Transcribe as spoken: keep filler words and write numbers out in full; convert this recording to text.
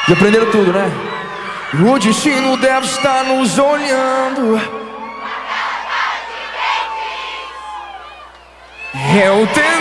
Já aprenderam tudo, né? O destino deve estar nos olhando. Eu tento